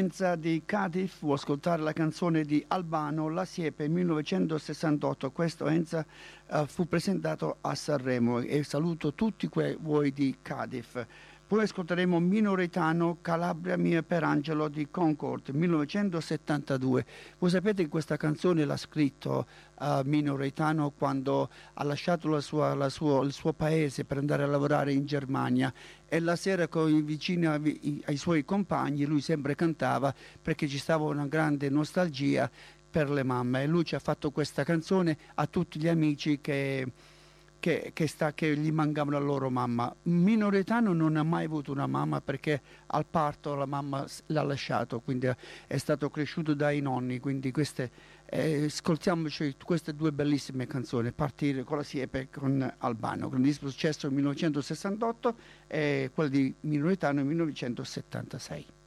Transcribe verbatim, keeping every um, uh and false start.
Enza di Cardiff, vuoi ascoltare la canzone di Albano, La Siepe millenovecentosessantotto. Questo Enza uh, fu presentato a Sanremo e saluto tutti que- voi di Cardiff. Poi ascolteremo Minoretano, Calabria mia per Angelo di Concord, millenovecentosettantadue. Voi sapete che questa canzone l'ha scritto uh, Minoretano quando ha lasciato la sua, la sua, il suo paese per andare a lavorare in Germania, e la sera con, vicino ai, ai suoi compagni lui sempre cantava perché ci stava una grande nostalgia per le mamme, e lui ci ha fatto questa canzone a tutti gli amici che... Che, che, sta, che gli mancavano la loro mamma. Minoretano non ha mai avuto una mamma perché al parto la mamma l'ha lasciato, quindi è stato cresciuto dai nonni, quindi queste, eh, ascoltiamoci queste due bellissime canzoni, partire con La Siepe con Albano, grandissimo successo nel millenovecentosessantotto e quella di Minoretano nel millenovecentosettantasei.